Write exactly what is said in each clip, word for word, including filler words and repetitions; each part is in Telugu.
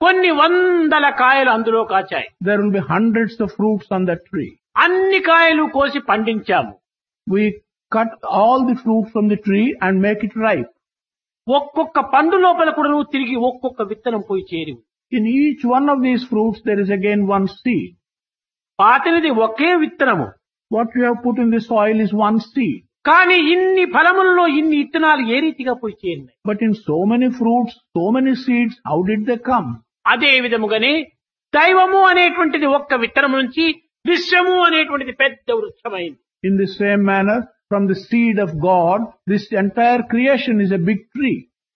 కొన్ని వందల కాయలు అందులో కాచాయి. There will be hundreds of fruits on that tree. అన్ని కాయలు కోసి పండించాము. We cut all the fruit from the tree and make it ripe. ఒక్కొక్క పండు లోపల కూడా నువ్వు తిరిగి ఒక్కొక్క విత్తనం పోయి చేరి. In each one of these fruits there is again one seed. పాతినది ఒకే విత్తనము. What you have put in the soil is one seed. కానీ ఇన్ని ఫలములలో ఇన్ని విత్తనాలు ఏ రీతిగా పోయి చేరినాయి? But in so many fruits, so many seeds, how did they come? అదే విధముగానే దైవము అనేటువంటిది ఒక్క విత్తనం నుంచి విశ్వము అనేటువంటిది పెద్ద వృక్షమైంది. In the same manner, from the seed of God, this entire creation is a big tree.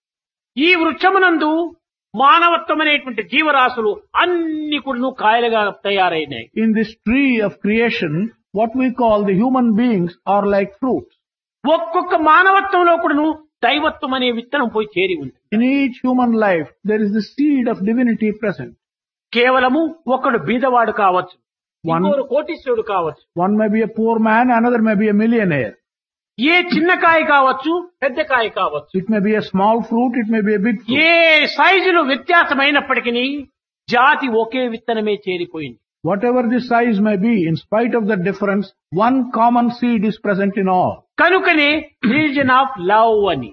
ఈ వృక్షమునందు మానవత్వం అనేటువంటి జీవరాశులు అన్ని కూడా కాయలుగా తయారైనాయి. In this tree of creation, what we call the human beings are like fruits. ఒక్కొక్క మానవత్వంలో కూడా దైవత్వం అనే విత్తనం పోయి చేరి ఉంది. In each human life, there is the seed of divinity present. కేవలము ఒకడు బీదవాడు కావచ్చు, One- ఇంకొకడు కోటీశ్వరుడు కావచ్చు, One may be a poor man, another may be a millionaire. ఏ చిన్న కాయ కావచ్చు, పెద్ద కాయ కావచ్చు, It may be a small fruit, it may be a big fruit. ఏ సైజులు వ్యత్యాసమైనప్పటికీ జాతి ఒకే విత్తనమే చేరిపోయింది. Whatever the size may be, in spite of the difference, one common seed is present in all. కనుకనే రిలీజన్ ఆఫ్ లవ్ అని,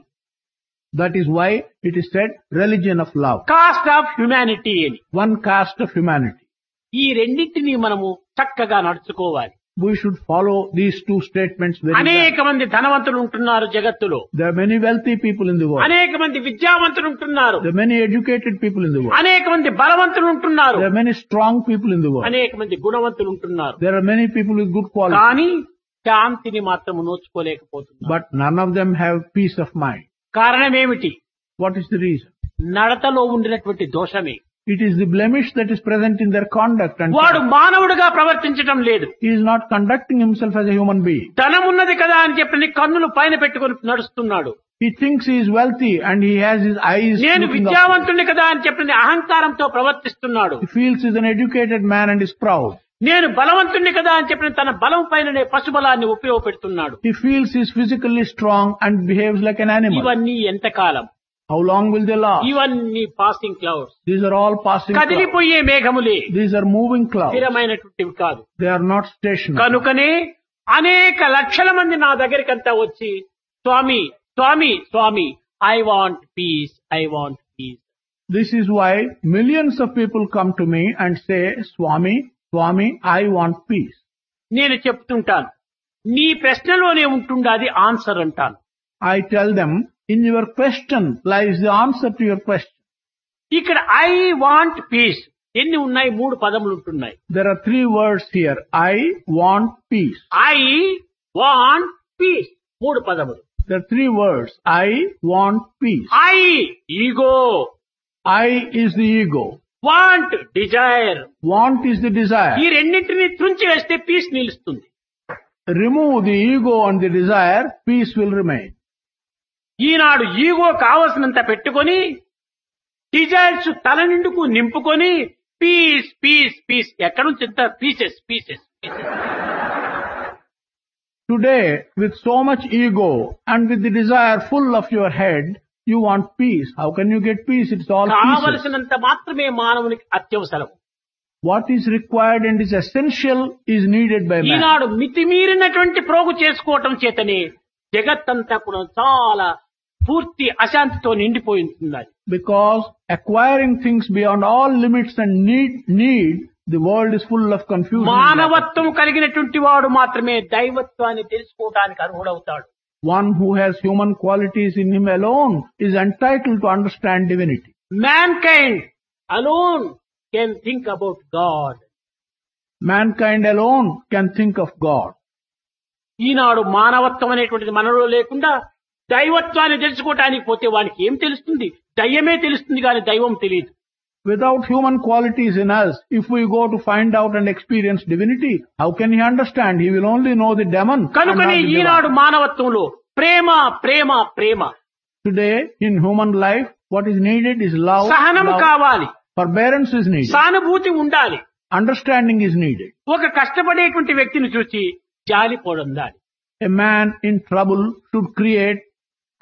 That is why it is said religion of love. Cost of humanity అని. One caste of humanity. ఈ రెండింటినీ మనము చక్కగా నడుచుకోవాలి. We should follow these two statements very well. అనేక మంది ధనవంతులు ఉంటున్నారు జగత్తులో, There are many wealthy people in the world. అనేక మంది విద్యావంతులు ఉంటున్నారు, There are many educated people in the world. అనేక మంది బలవంతులు ఉంటున్నారు, There are many strong people in the world. అనేక మంది గుణవంతులు ఉంటున్నారు. There are many people with good qualities. కానీ శాంతిని మాత్రం నోచుకోలేకపోతున్నారు. But none of them have peace of mind. కారణం ఏమిటి? What is the reason? నడతలో ఉండినటువంటి దోషమే. It is the blemish that is present in their conduct, and వాడు మానవుడిగా ప్రవర్తించడం లేదు. he is not conducting himself as a human being. ధనం ఉన్నది కదా అని చెప్పి కన్నులు పైన పెట్టుకొని నడుస్తున్నాడు. He thinks he is wealthy and he has his eyes నేను looking up. విద్యావంతుణ్ణి కదా అని చెప్పి అహంకారంతో ప్రవర్తిస్తున్నాడు. He feels he is an educated man and is proud. నేను బలవంతుణ్ణి కదా అని చెప్పిన తన బలం పైననే పశుబలాన్ని ఉపయోగపెడుతున్నాడు. He feels he is physically strong and behaves like an animal. ఇవన్నీ ఎంతకాలం? How long will they last? ఇవన్నీ passing clouds, These are all passing clouds. కదిలిపోయే మేఘములే, These are moving clouds. స్థిరమైనటువంటివి కాదు. They are not stationary. కనుకనే అనేక లక్షల మంది నా దగ్గరికంతా వచ్చి స్వామి స్వామి స్వామి I want peace, I want peace. This is why millions of people come to me and say, Swami, Swami, I want peace. నేను చెప్తుంటాను, నీ ప్రశ్నలోనే ఉంటుండాది ఆన్సర్ అంటాను. I tell them, in your question lies the answer to your question. ఇక్కడ ఐ వాంట్ పీస్ ఎన్ని ఉన్నాయి? మూడు పదములు ఉంటున్నాయి. There are three words here. I want peace. I want peace మూడు పదములు. There are three words. I want peace. I ego, I is the ego. Want Dzire. Want is the desire. ఈ రెండింటిని తుంచి వేస్తే పీస్ నిలుస్తుంది. Remove the ego and the desire, peace will remain. Eenadu ego కావలసినంత పెట్టుకొని డిజైర్స్ తల నిండుకు నింపుకొని పీస్ పీస్ పీస్ ఎక్కడ నుంచి ఎంత pieces pieces pieces. Today, with so much ego and with the desire full of your head, you want peace. How can you get peace? It's all pieces. కావలసినంత మాత్రమే మానవునికి అత్యవసరం. What is required and is essential is needed by man. ఈనాడు మితిమీరినటువంటి ప్రోగు చేసుకోవటం చేతనే జగత్తంతా కూడా చాలా పూర్తి అశాంతితో నిండిపోయింది. Because acquiring things beyond all limits and need, need, the world is full of confusion. మానవత్వం కలిగినటువంటి వాడు మాత్రమే దైవత్వాన్ని తెలుసుకోవడానికి అర్హుడవుతాడు. One who has human qualities in him alone is entitled to understand divinity. Mankind alone can think about God. Mankind alone can think of God. ఈనాడు మానవత్వం అనేటువంటిది మనలో లేకుండా దైవత్వాన్ని తెలుసుకోవటానికి పోతే వానికి ఏం తెలుస్తుంది? దయ్యమే తెలుస్తుంది కానీ దైవం తెలియదు. Without human qualities in us, if we go to find out and experience divinity, how can he understand? He will only know the demon. and not కనుకనే the Eenadu divine. మానవత్వంలో Prema Prema Prema. Today, in human life, what is needed is love. సహనం love. కావాలి, Forbearance is needed. సానుభూతి ఉండాలి. Understanding is needed. ఒక కష్టపడేటువంటి వ్యక్తిని చూసి జాలి పొందాలి. A man in trouble should create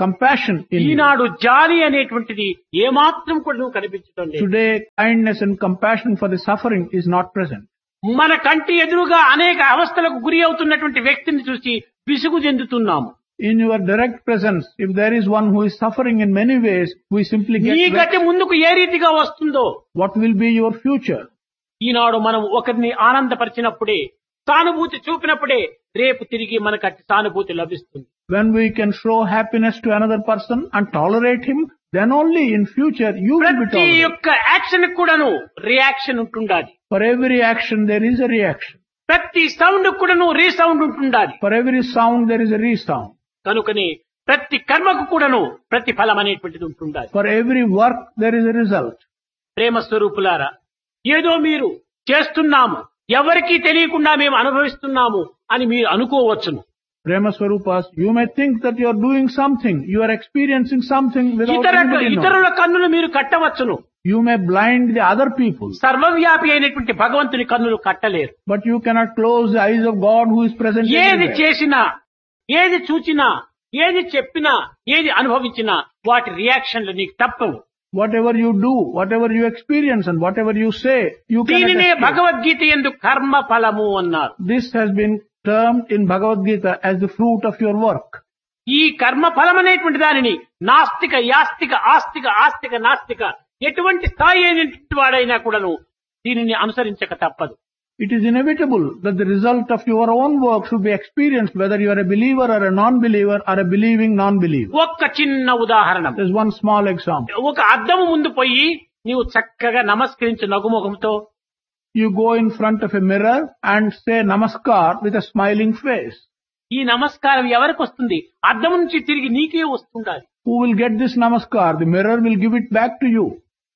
compassion in you. ఈనాడు జాలి అనేటువంటిది ఏమాత్రం కూడా నువ్వు కనిపించడం లేదు. Today, kindness and compassion for the suffering is not present. మన కంటి ఎదురుగా అనేక అవస్థలకు గురి అవుతున్నటువంటి వ్యక్తిని చూసి విసుగు చెందుతున్నాము. In your direct presence, if there is one who is suffering in many ways, we simply get నీ vexed. గతి ముందుకు ఏ రీతిగా వస్తుందో What will be your future? ఈనాడు మనం ఒకరిని ఆనందపరిచినప్పుడే, సానుభూతి చూపినప్పుడే రేపు తిరిగి మనకు అట్టి సానుభూతి లభిస్తుంది. When we can show happiness to another person and tolerate him, then only in future you will be ప్రతి tolerated. యొక్క యాక్షన్ కూడాను రియాక్షన్ ఉంటుండాలి. For every action, there is a reaction. ప్రతి సౌండ్ కూడాను రీసౌండ్ ఉంటుండాలి. For every sound, there is a resound. కనుకని ప్రతి కర్మకు కూడాను ప్రతిఫలం అనేటువంటిది ఉంటుండాలి. For every work, there is a result. ప్రేమ స్వరూపులారా, ఏదో మీరు చేస్తున్నాము, ఎవరికీ తెలియకుండా మేము అనుభవిస్తున్నాము అని మీరు అనుకోవచ్చును. Prema Swarupas, you may think that you are doing something, you are experiencing something without ఇతర anybody knowing. ఇతరుల కన్నులు మీరు కట్టవచ్చును. You may blind the other people, సర్వవ్యాపి అయినటువంటి భగవంతుని కన్నులు కట్టలేరు. but you cannot close the eyes of God who is present ఏది everywhere. చేసినా, ఏది చూచినా, ఏది చెప్పినా, ఏది అనుభవించినా వాటి రియాక్షన్లు నీకు తప్పవు. Whatever you do, whatever you experience and whatever you say, you cannot దీనినే escape. భగవద్గీత యందు కర్మ ఫలము అన్నారు. This has been termed in Bhagavad Gita as the fruit of your work. ఈ కర్మ ఫలం అనేటువంటి దానిని నాస్తిక, యాస్తిక, ఆస్తిక, ఆస్తిక, నాస్తిక ఎటువంటి స్థాయి అయినటువంటి వాడైనా కూడాను దీనిని అనుసరించక తప్పదు. It is inevitable that the result of your own work should be experienced whether you are a believer or a non-believer or a believing non-believer. ఒక్క చిన్న ఉదాహరణ. There's one small example. ఒక అద్దము ముందు పోయి నీవు చక్కగా నమస్కరించు నగుముఖంతో. You go in front of a mirror and say namaskar with a smiling face. ఈ నమస్కారం ఎవరికి వస్తుంది? అద్దం నుంచి తిరిగి నీకే వస్తుండాలి. Who will get this namaskar? The mirror will give it back to you.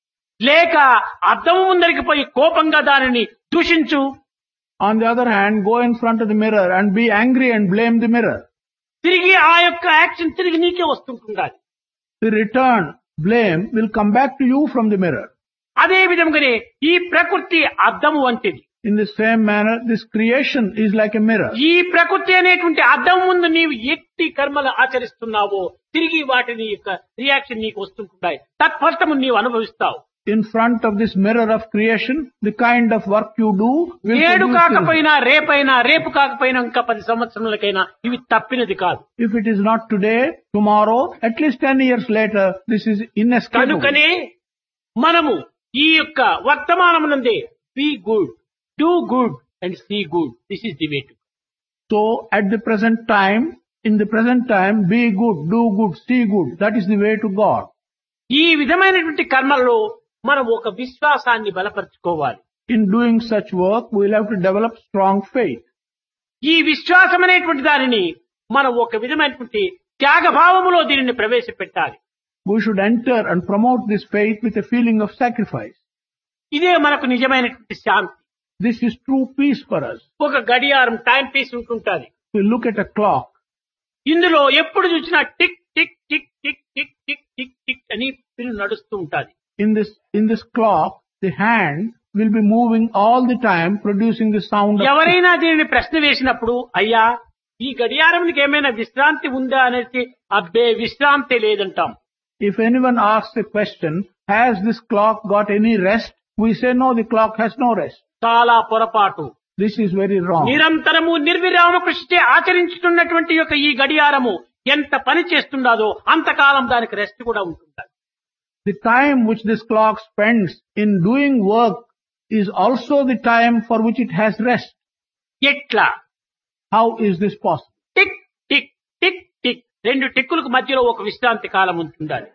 లేక అద్దము ముందరికి పోయి కోపంగా దానిని దూషించు. On the other hand, go in front of the mirror and be angry and blame the mirror. తిరిగి ఆ యొక్క యాక్షన్ తిరిగి నీకే వస్తుంటుండాలి. The return blame will come back to you from the mirror. అదే విధంగానే ఈ ప్రకృతి అద్దము వంటిది. In the same manner, this creation is like a mirror. ఈ ప్రకృతి అనేటువంటి అద్దం ముందు నీవు ఎట్టి కర్మలు ఆచరిస్తున్నావో తిరిగి వాటిని యొక్క రియాక్షన్ నీకు వస్తుంటాయి. తత్ఫలితము నీవు అనుభవిస్తావు. In front of this mirror of creation, the kind of work you do will నేడు produce కాకపోయినా, రేపైనా, రేపు కాకపోయినా, ఇంకా పది సంవత్సరాలకైనా ఇవి తప్పినది కాదు. If it is not today, tomorrow, at least ten years later, this is inescapable. కనుకనే మనము ఈ యొక్క వర్తమానమునందే be good, do good and see good. This is the way to. So, at the present time, in the present time, be good, do good, see good. That is the way to God. ఈ విధమైనటువంటి కర్మల్లో మనం ఒక విశ్వాసాన్ని బలపరుచుకోవాలి. In doing such work, we will have to develop strong faith. ఈ విశ్వాసం అనేటువంటి దానిని మనం ఒక విధమైనటువంటి త్యాగభావములో దీనిని ప్రవేశపెట్టాలి. We should enter and promote this faith with a feeling of sacrifice. ఇదే మనకు నిజమైనటువంటి శాంతి. This is true peace for us. ఒక గడియారం time piece ఉంటుంటుంది. We look at a clock. ఇందులో ఎప్పుడు చూసినా tick tick tick tick tick tick tick tick అని పిల్లు నడుస్తూ ఉంటాది. In this, in this clock, the hand will be moving all the time, producing the sound of tick. ఎవరైనా దీనిని ప్రశ్న వేసినప్పుడు, అయ్యా ఈ గడియారానికి ఏమైనా విశ్రాంతి ఉందా అనేది, అబ్బే విశ్రాంతి లేదంటాం. If anyone asks a question, has this clock got any rest? We say no, the clock has no rest. చాలా పొరపాటు. This is very wrong. నిరంతరము నిర్విరామ కృషిచే ఆచరించుతున్నటువంటి యొక్క ఈ గడియారము ఎంత పని చేస్తుండదో అంతకాలం దానికి రెస్ట్ కూడా ఉంటుంది. The time which this clock spends in doing work is also the time for which it has rest. ఎట్లా? How is this possible? Tick tick tick tick రెండు టిక్కులకు మధ్యలో ఒక విశ్రాంతి కాలం ఉంటుండాలి.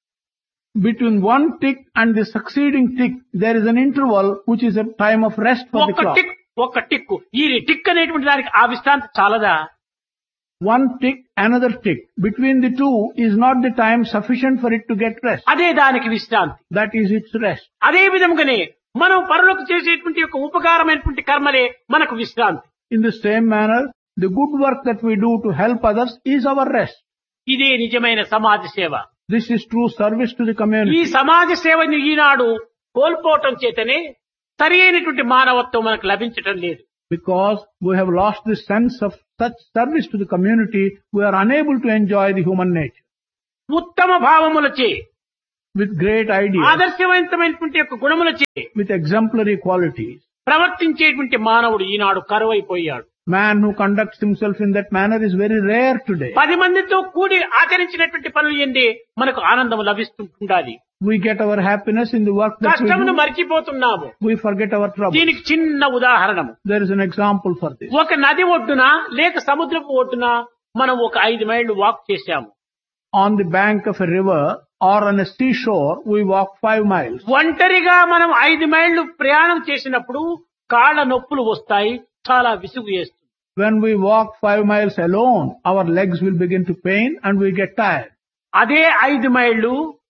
Between one tick and the succeeding tick, there is an interval which is a time of rest for the ఒక clock. టిక్ ఒక టిక్కు ఈ టిక్ అనేటువంటి దానికి ఆ విశ్రాంతి చాలదా? One tick, another tick. Between the two is not the time sufficient for it to get rest. అదే దానికి విశ్రాంతి. That is its rest. అదే విధంగానే మనం పరులకు చేసేటువంటి యొక్క ఉపకారమైనటువంటి కర్మలే మనకు విశ్రాంతి. In the same manner, the good work that we do to help others is our rest. ఇదే నిజమైన సమాజ సేవ. This is true service to the ఈ community. సమాజ సేవని ఈనాడు కోల్పోవటం చేతనే సరి అయినటువంటి మానవత్వం మనకు లభించటం లేదు. Because we have lost the sense of such service to the community, we are unable to enjoy the human nature. ఉత్తమ భావములచే, with great ideas, ఆదర్శవంతమైనటువంటి యొక్క గుణములచే with exemplary qualities. ప్రవర్తించేటువంటి మానవుడు ఈనాడు కరువైపోయాడు. Man who conducts himself in that manner is very rare today. పది మందితో కూడి ఆచరించినటువంటి పనులు ఎందే మనకు ఆనందం లభిస్తుంటుండాలి. We get our happiness in the work that we కష్టమును do. మర్చిపోతున్నాము. We forget our trouble. దీనికి చిన్న ఉదాహరణము. There is an example for this. ఒక నది ఒడ్డున లేక సముద్రపు ఒడ్డున మనం ఒక ఐదు మైళ్ళు వాక్ చేశాము. On the bank of a river or on a seashore, we walk five miles. ఒంటరిగా మనం ఐదు మైళ్ళు ప్రయాణం చేసినప్పుడు కాళ్ళ నొప్పులు వస్తాయి, చాలా విసుగు వేస్తుంది. When we walk five miles alone, our legs will begin to pain and we get tired. అదే ఐదు మైళ్ళు,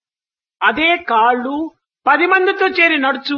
అదే కాళ్ళు పది మందితో చేరి నడుచు.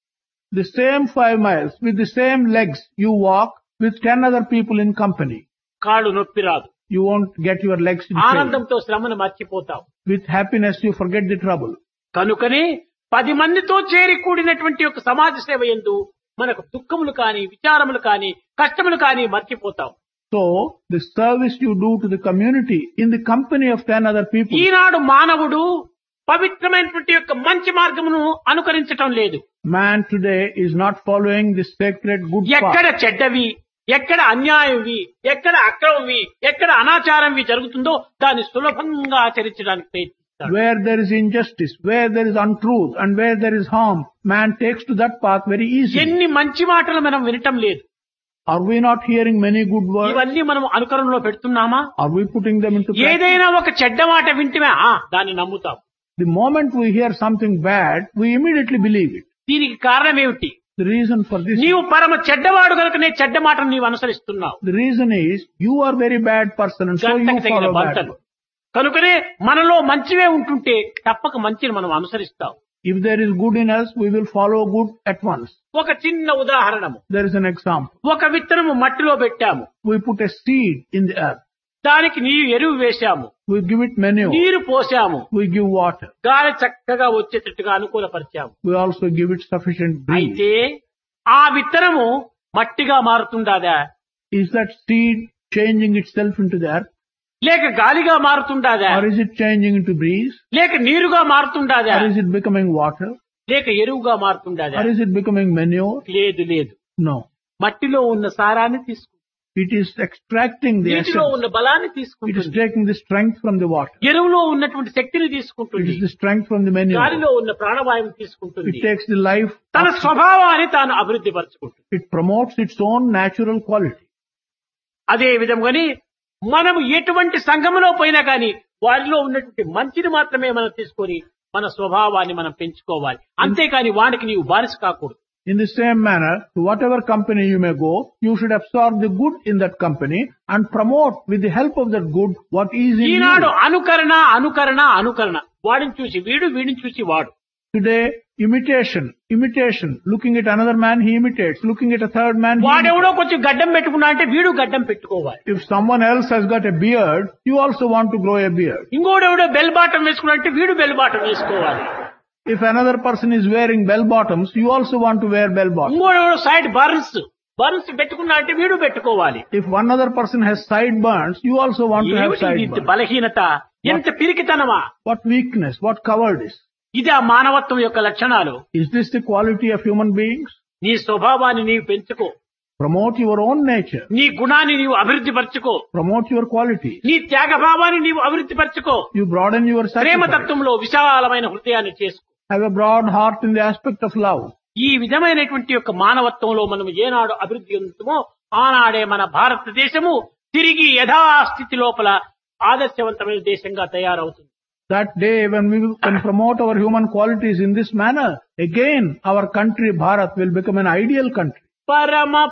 The same five miles with the same legs you walk with ten other people in company. కాళ్ళు నొప్పి రాదు. You won't get your legs in pain. ఆనందంతో శ్రమను మర్చిపోతావు. With happiness you forget the trouble. కనుకనే పది మందితో చేరి కూడినటువంటి ఒక సమాజ సేవ యందు మనకు దుఃఖములు కాని, విచారములు కాని, కష్టములు కాని మర్చిపోతాం. So, the service you do to the community in the company of ten other people. ఈనాడు మానవుడు పవిత్రమైనటువంటి యొక్క మంచి మార్గమును అనుకరించటం లేదు. Man today is not following the sacred good ఎక్కడ path. చెడ్డవి, ఎక్కడ అన్యాయంవి, ఎక్కడ అక్రమంవి, ఎక్కడ అనాచారంవి జరుగుతుందో దాన్ని సులభంగా ఆచరించడానికి ప్రయత్నిస్తాడు. Where there is injustice, where there is untruth, and where there is harm, man takes to that path very easily. ఎన్ని మంచి మాటలు మనం వినటం లేదు. Are we not hearing many good words? ఇవన్నీ మనం అనుకరణలో పెడుతున్నామా? Are we putting them into practice? ఏదైనా ఒక చెడ్డ మాట వింటమే ఆ దాన్ని నమ్ముతాం. The moment we hear something bad, we immediately believe it. దీనికి కారణం ఏమిటి? The reason for this, నీవు పరమ చెడ్డవాడు కనుకనే చెడ్డ మాటను నీవు అనుసరిస్తున్నావు. the reason is you are very bad person and so you గంటకు తగిన follow bad. బంటలు. కనుకనే మనలో మంచివే ఉంటుంటే తప్పక మంచిని మనం అనుసరిస్తాం. If there is good in us, we will follow good at once. ఒక చిన్న ఉదాహరణము. There is an example. ఒక విత్తనము మట్టిలో పెట్టాము, We put a seed in the earth. దానికి నీరు ఎరువు వేశాము, We give it manure. నీరు పోసాము, We give water. గాలి చక్కగా వచ్చేటట్టుగా అనుకూలపరిచాము. We also give it sufficient breeze. అయితే ఆ విత్తనము మట్టిగా మారుతుండాదా, Is that seed changing itself into the earth? లేక గాలిగా మారుతుండాదా, Or is it changing into breeze? లేక నీరుగా మారుతుండాదా, Or is it becoming water? లేక ఎరువుగా మారుతుండాదా? Or is it becoming manure? లేదు లేదు. No. మట్టిలో ఉన్న సారాన్ని తీసుకుంటుంది, It is extracting the నీటిలో essence. ఉన్న బలాన్ని It is తీసుకుంటుంది, taking the strength from the water. ఎరువులో ఉన్నటువంటి శక్తిని It తీసుకుంటుంది, is the strength from the manure. గాలిలో ఉన్న ప్రాణవాయువుని తీసుకుంటుంది, It takes the life. తన of- స్వభావాన్ని తాను అభివృద్ధి పరుచుకుంటుంది. It promotes its own natural quality. అదే విధంగాని మనం ఎటువంటి సంఘములో పోయినా కానీ వారిలో ఉన్నటువంటి మంచిని మాత్రమే మనం తీసుకొని మన స్వభావాన్ని మనం పెంచుకోవాలి. అంతేకాని వాడికి నీవు బానిస కాకూడదు. In the same manner, to whatever company you may go, you should absorb the good in that company and promote with the help of that good what is in Eenadu you. అనుకరణ అనుకరణ అనుకరణ, వాడిని చూసి వీడు, వీడిని చూసి వాడు. Today, imitation, imitation. Looking at another man, he imitates. Looking at a third man, he వాడెవడో imitates. కొంచెం గడ్డం పెట్టుకున్నా అంటే వీడు గడ్డం పెట్టుకోవాలి. If someone else has got a beard, you also want to grow a beard. ఇంకోడెవడో bell bottom వేసుకున్నా అంటే వీడు బెల్ బాటం వేసుకోవాలి. If another person is wearing bell bottoms, you also want to wear bell bottoms. ఇంకోడెవడో side burns burns పెట్టుకున్నా అంటే వీడు పెట్టుకోవాలి. If one other person has sideburns, you also want to have ఏమిటి ఇది sideburns. బలహీనత, ఎంత పిరికితనమా! What weakness, what cowardice. ఇది ఆ మానవత్వం యొక్క లక్షణాలు. Is this the quality of human beings? నీ స్వభావాన్ని నీవు పెంచుకో, Promote your own nature. నీ గుణాన్ని నీవు అభివృద్ధి పరచుకో, Promote your qualities. నీ త్యాగభావాన్ని నీవు అభివృద్ధి పరచుకో, You broaden your sacrifice. ప్రేమతత్వంలో విశాలమైన హృదయాన్ని చేసుకో. Have a broad heart in the aspect of love. ఈ విధమైనటువంటి యొక్క మానవత్వంలో మనం ఏనాడు అభివృద్ధి చెందుతామో ఆనాడే మన భారతదేశము తిరిగి యథాస్థితి లోపల ఆదర్శవంతమైన దేశంగా తయారవుతుంది. That day when we can promote our human qualities in this manner, again our country Bharat will become an ideal country. పరమ